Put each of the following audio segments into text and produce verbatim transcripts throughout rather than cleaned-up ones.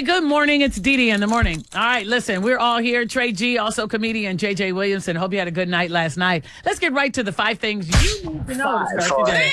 right, good morning. It's Dee Dee in the morning. All right, listen, we're all here. Trey G, also comedian J J Williamson. Hope you had a good night last night. Let's get right to the five things you need to know to start today.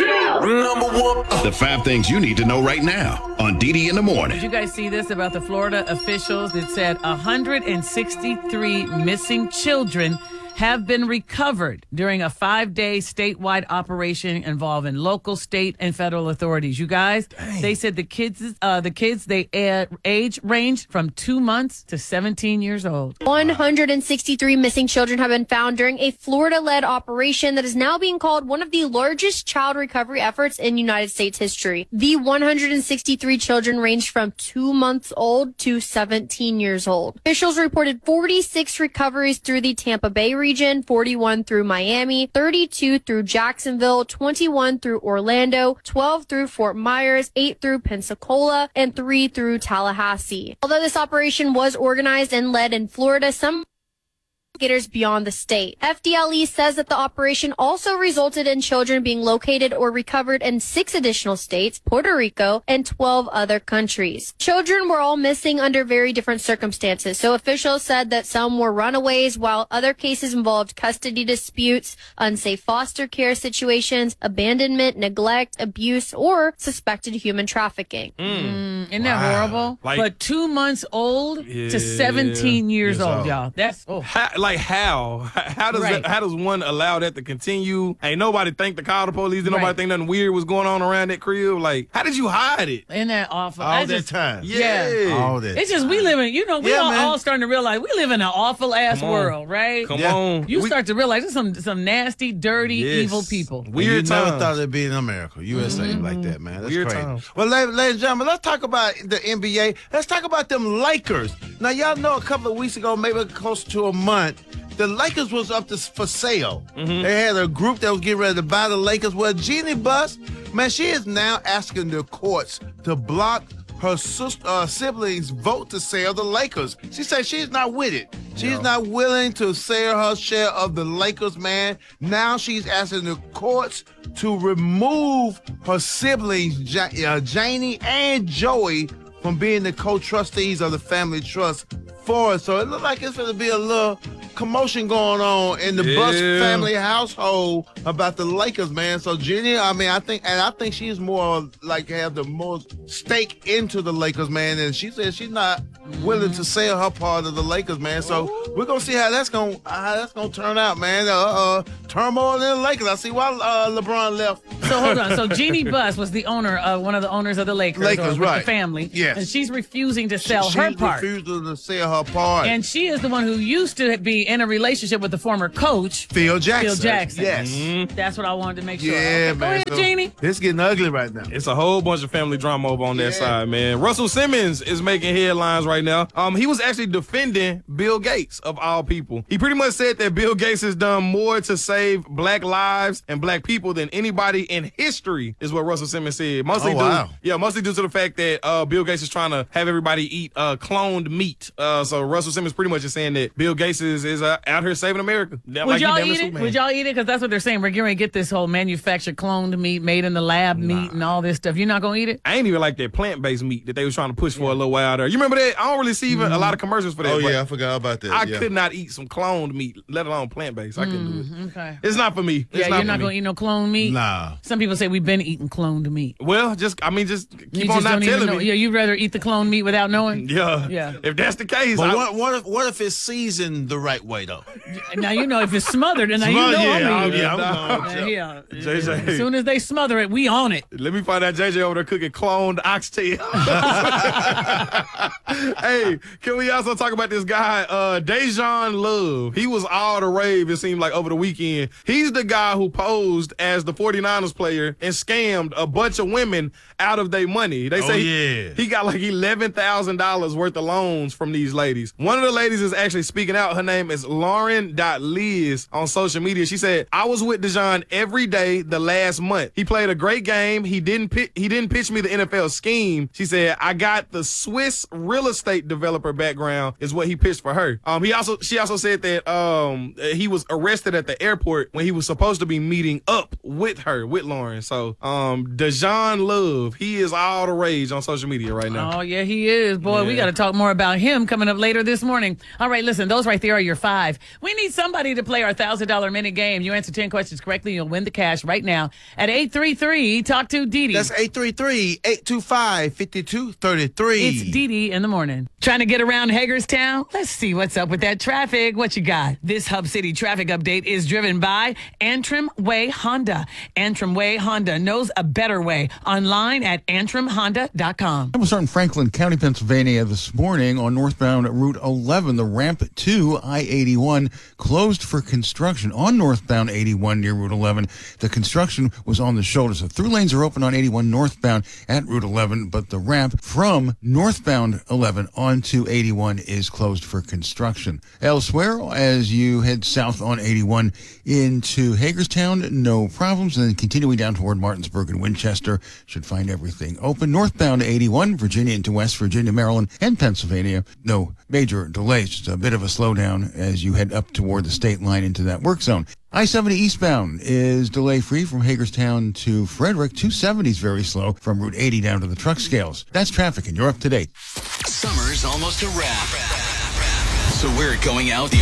Number one. The five things you need to know right now on Dee Dee in the morning. Did you guys see this about the Florida officials that said one hundred sixty-three missing children have been recovered during a five-day statewide operation involving local, state, and federal authorities. You guys, Dang. They said the kids, uh, the kids, they uh, age ranged from two months to seventeen years old. one hundred sixty-three missing children have been found during a Florida-led operation that is now being called one of the largest child recovery efforts in United States history. The one hundred sixty-three children ranged from two months old to seventeen years old. Officials reported forty-six recoveries through the Tampa Bay region. Region, forty-one through Miami, thirty-two through Jacksonville, twenty-one through Orlando, twelve through Fort Myers, eight through Pensacola, and three through Tallahassee. Although this operation was organized and led in Florida, some investigators beyond the state. F D L E says that the operation also resulted in children being located or recovered in six additional states, Puerto Rico, and twelve other countries. Children were all missing under very different circumstances. So officials said that some were runaways, while other cases involved custody disputes, unsafe foster care situations, abandonment, neglect, abuse, or suspected human trafficking. Mm. Mm, isn't that wow. horrible? Like, but two months old yeah, to seventeen years, years old, old, y'all. That's oh. How, like how? How does right. that, how does one allow that to continue? Ain't nobody think to call the police. Did right. nobody think nothing weird was going on around that crib? Like, how did you hide it? Isn't that awful? All I that just, time. Yeah. yeah. All that It's just we live in, you know, we yeah, all, man. all starting to realize we live in an awful ass world, right? Come yeah. on. You we, start to realize there's some some nasty, dirty, yes. evil people. Weird you never times. thought it'd be in America, U S A, mm-hmm. like that, man. That's Weird crazy. times. Well, ladies, ladies and gentlemen, let's talk about the N B A. Let's talk about them Lakers. Now, y'all know a couple of weeks ago, maybe close to a month, the Lakers was up to for sale. Mm-hmm. They had a group that was getting ready to buy the Lakers. Well, Jeannie Buss, man, she is now asking the courts to block her sister, uh, siblings' vote to sell the Lakers. She said she's not with it. She's no. not willing to sell her share of the Lakers, man. Now she's asking the courts to remove her siblings, ja- uh, Janie and Joey, from being the co-trustees of the family trust for it. So it looks like it's going to be a little commotion going on in the yeah. Buss family household about the Lakers, man. So Jenny, I mean, I think, and I think she's more like have the most stake into the Lakers, man. And she said she's not willing to sell her part of the Lakers, man. So Ooh. we're gonna see how that's gonna how that's gonna turn out, man. Uh, uh turmoil in the Lakers. I see why uh, LeBron left. So hold on. So Jeannie Buss was the owner, of one of the owners of the Lakers, Lakers, or with right? the family. Yes. And she's refusing to sell she, her she's part. refusing to sell her part. And she is the one who used to be in a relationship with the former coach, Phil Jackson. Phil Jackson. Yes. Mm-hmm. That's what I wanted to make sure. Yeah, okay, man. Go ahead, so Jeannie. It's getting ugly right now. It's a whole bunch of family drama over on that yeah. side, man. Russell Simmons is making headlines right now. Um, he was actually defending Bill Gates, of all people. He pretty much said that Bill Gates has done more to save black lives and black people than anybody in history, is what Russell Simmons said. Mostly oh, wow. due, yeah, mostly due to the fact that uh, Bill Gates is trying to have everybody eat uh, cloned meat. Uh, so Russell Simmons pretty much is saying that Bill Gates is, is uh, out here saving America. Would like y'all eat it? Would y'all eat it? Because that's what they're saying. We're going to get this whole manufactured cloned meat, made in the lab nah. meat, and all this stuff. You're not going to eat it? I ain't even like that plant-based meat that they was trying to push for yeah. a little while there. You remember that? I don't really see even mm-hmm. a lot of commercials for that. Oh, yeah, I forgot about that. I yeah. could not eat some cloned meat, let alone plant-based. I couldn't do it. Okay. It's not for me. It's yeah, not you're not going to eat no cloned meat? Nah. Some people say we've been eating cloned meat. Well, just, I mean, just keep you on just not telling me. Yeah, you'd rather eat the cloned meat without knowing? Yeah. Yeah. If that's the case. But I, what, what, if, what if it's seasoned the right way, though? Now, you know, if it's smothered, then now you know yeah, I'm eating yeah, it. I'm Yeah, yeah. J J. As soon as they smother it, we on it. Let me find out J J over there cooking cloned oxtail. Hey, can we also talk about this guy, uh, Dejan Love? He was all the rave, it seemed like, over the weekend. He's the guy who posed as the forty-niners player and scammed a bunch of women out of their money. They say oh, yeah. he, he got like eleven thousand dollars worth of loans from these ladies. One of the ladies is actually speaking out. Her name is Lauren.Liz on social media. She said, I was with Dejan every day the last month. He played a great game. He didn't pi- he didn't pitch me the N F L scheme. She said, I got the Swiss real estate developer background is what he pitched for her. Um, he also she also said that um he was arrested at the airport when he was supposed to be meeting up with her, with Lauren. So, um, Dejon Love, he is all the rage on social media right now. Oh, yeah, he is. Boy, Yeah. we got to talk more about him coming up later this morning. All right, listen, those right there are your five. We need somebody to play our one thousand dollars minute game. You answer ten questions correctly, you'll win the cash right now at eight three three, talk to Dee Dee. That's eight three three, eight two five, five two three three. It's Dee Dee in the morning. Trying to get around Hagerstown? Let's see what's up with that traffic. What you got? This Hub City traffic update is driven by Antrim Way Honda. Antrim Way Honda knows a better way. Online at antrim honda dot com. I was starting in Franklin County, Pennsylvania this morning on northbound Route eleven. The ramp to I eighty-one closed for construction on northbound eighty-one near Route eleven. The construction was on the shoulder. So through lanes are open on eighty-one northbound at Route eleven, but the ramp from northbound eleven onto eighty-one is closed for construction. Elsewhere, as you head south on eighty-one into Hagerstown, no problems. And then continuing down toward Martinsburg and Winchester, should find everything open. Northbound eighty-one, Virginia into West Virginia, Maryland, and Pennsylvania, no major delays. Just a bit of a slowdown as you head up toward the state line into that work zone. I seventy eastbound is delay-free from Hagerstown to Frederick. two seventy is very slow from Route eighty down to the truck scales. That's traffic, and you're up to date. Summer's almost a wrap. So we're going out the